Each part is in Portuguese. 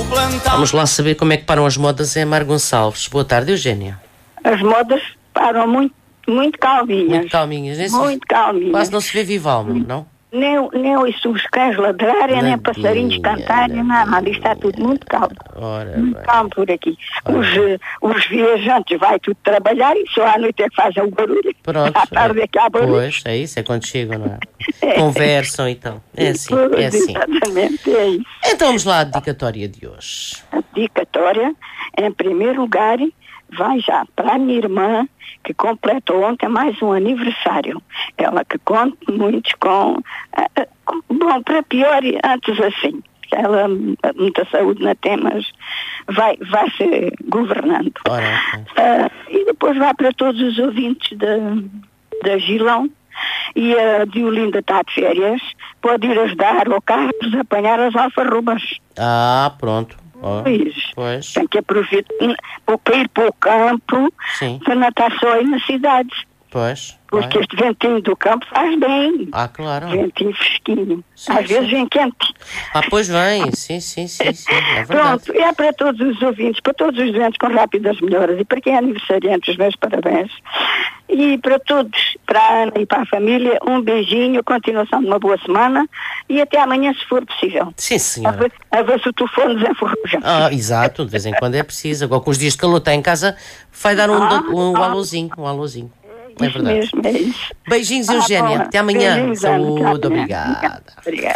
Vamos lá saber como é que param as modas em Amar Gonçalves. Boa tarde, Eugénia. As modas param muito calminhas. Muito calminhas. Muito calminhas. Quase não se vê viva alma, não? Nem os cães ladrarem, nem passarinhos cantarem, nada. Isto está tudo muito calmo. Muito calmo por aqui. Os viajantes vai tudo trabalhar e só à noite é que fazem o barulho. Pronto. À tarde é que há barulho. Pois, é isso, é quando chegam, não é? Conversam então. É assim. Exatamente, é isso. Então vamos lá à dedicatória de hoje. A dedicatória, em primeiro lugar, vai já para a minha irmã, que completou ontem mais um aniversário. Ela que conta muito bom, para pior, antes assim. Ela, muita saúde não tem, mas vai se governando. E depois vai para todos os ouvintes da Gilão. E a Diolinda está de férias, pode ir ajudar ao Carlos a apanhar as alfarrobas. Pronto. Pois. Tem que aproveitar para ir para o campo, para não estar só aí nas cidades. Pois. Porque este ventinho do campo faz bem. Claro. Ventinho fresquinho. Às vezes vem quente. Pois vem. Sim. É verdade. Pronto, é para todos os ouvintes, para todos os doentes com rápidas melhoras e para quem é aniversariante, os meus parabéns. E para todos, para a Ana e para a família, um beijinho, continuação de uma boa semana e até amanhã, se for possível. Sim, senhora. A ver se o telefone desenferruja. Exato, de vez em quando é preciso. Agora com os dias de calor está em casa, vai dar um alôzinho. É verdade. Mesmo, é isso. Beijinhos, Eugénia. Até amanhã. Saúde, obrigada. Obrigada.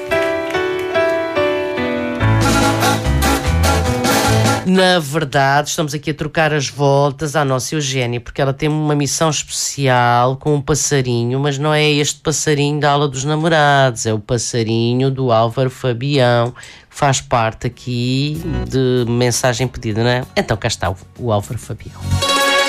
Na verdade, estamos aqui a trocar as voltas à nossa Eugénia, porque ela tem uma missão especial com um passarinho, mas não é este passarinho da Aula dos Namorados, é o passarinho do Álvaro Fabião, que faz parte aqui de mensagem pedida, não é? Então cá está o Álvaro Fabião.